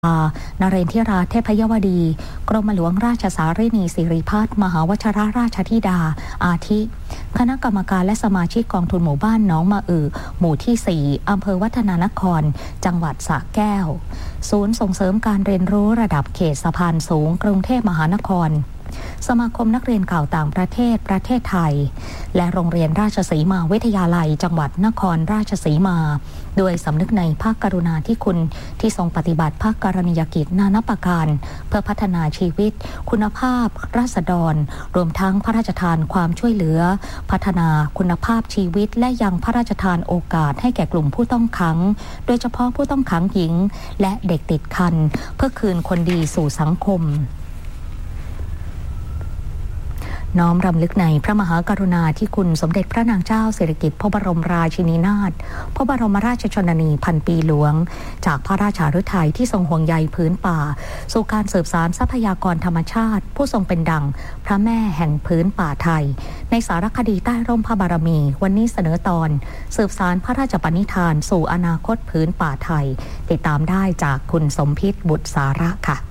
นเรนทิราเทพยวดีกรมหลวงราชสารินีสิริพัฒน์มหาวชิรราชธิดาอาทิคณะกรรมการและสมาชิกกองทุนหมู่บ้านหนองมะอือหมู่ที่ 4 อำเภอวัฒนานครจังหวัดสระแก้วศูนย์ส่งเสริมการเรียนรู้ระดับเขตสะพานสูงกรุงเทพมหานครสมาคมนักเรียนเก่าต่างประเทศไทยและโรงเรียนราชสีมาวิทยาลัยจังหวัดนครราชสีมาโดยสำนึกในพระกรุณาธิคุณที่ทรงปฏิบัติพระกรณียกิจนานับประการเพื่อพัฒนาชีวิตคุณภาพราษฎรรวมทั้งพระราชทานความช่วยเหลือพัฒนาคุณภาพชีวิตและยังพระราชทานโอกาสให้แก่กลุ่มผู้ต้องขังโดยเฉพาะผู้ต้องขังหญิงและเด็กติดครรภ์เพื่อคืนคนดีสู่สังคมน้อมรำลึกในพระมหากรุณาธิคุณสมเด็จพระนางเจ้าสิริกิติ์พระบรมราชินีนาถพระบรมราชชนนีพันปีหลวงจากพระราชาฤทัยที่ทรงห่วงใยพื้นป่าสู่การสืบสานทรัพยากรธรรมชาติผู้ทรงเป็นดั่งพระแม่แห่งพื้นป่าไทยในสารคดีใต้ร่มพระบารมีวันนี้เสนอตอนสืบสานพระราชปณิธานสู่อนาคตพื้นป่าไทยติดตามได้จากคุณสมพิษบุตรสาระค่ะ